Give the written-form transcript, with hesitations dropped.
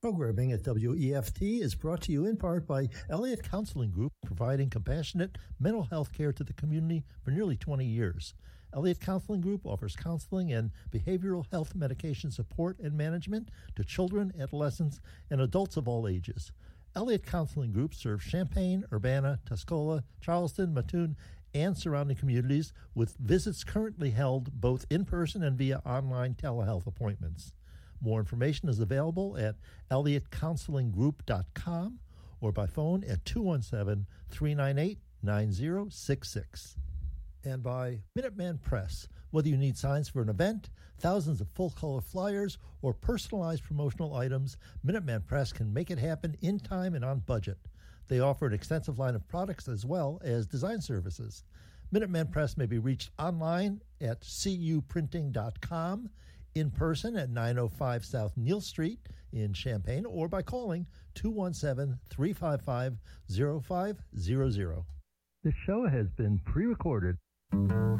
Programming at WEFT is brought to you in part by Elliott Counseling Group, providing compassionate mental health care to the community for nearly 20 years. Elliott Counseling Group offers counseling and behavioral health medication support and management to children, adolescents, and adults of all ages. Elliott Counseling Group serves Champaign, Urbana, Tuscola, Charleston, Mattoon, and surrounding communities, with visits currently held both in person and via online telehealth appointments. More information is available at elliottcounselinggroup.com or by phone at 217-398-9066. And by Minuteman Press. Whether you need signs for an event, thousands of full-color flyers, or personalized promotional items, Minuteman Press can make it happen in time and on budget. They offer an extensive line of products as well as design services. Minuteman Press may be reached online at cuprinting.com, in person at 905 South Neal Street in Champaign, or by calling 217-355-0500. This show has been pre-recorded.